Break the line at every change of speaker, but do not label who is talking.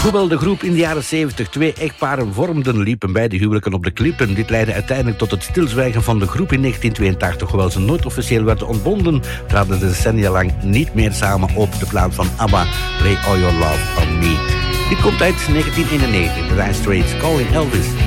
Hoewel de groep in de jaren 70 twee echtparen vormden, liepen beide huwelijken op de klippen. Dit leidde uiteindelijk tot het stilzwijgen van de groep in 1982. Hoewel ze nooit officieel werden ontbonden, traden ze decennia lang niet meer samen op. De plaat van ABBA, Lay All Your Love On Me. Dit komt uit 1991, de Dire Straits, Calling Elvis.